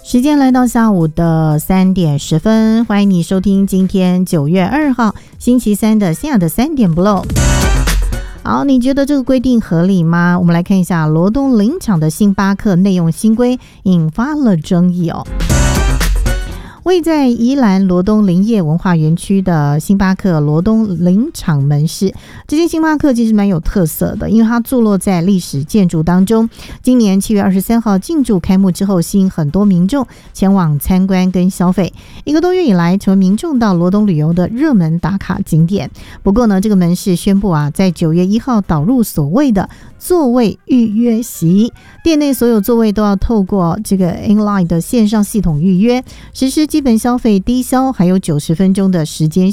时间来到下午的3点10分，欢迎你收听今天9月2号星期三的下的3点 Blow。 好，你觉得这个规定合理吗？我们来看一下罗东林场的星巴克内用新规引发了争议哦。位在宜兰罗东林业文化园区的星巴克罗东林场门市，这间星巴克其实蛮有特色的，因为它坐落在历史建筑当中。今年7月23号进驻开幕之后，吸引很多民众前往参观跟消费，1个多月以来成为民众到罗东旅游的热门打卡景点。不过呢，这个门市宣布在9月1号导入所谓的座位预约席，店内所有座位都要透过这个 Inline 的线上系统预约，实施基本消费低消，还有90分钟的时间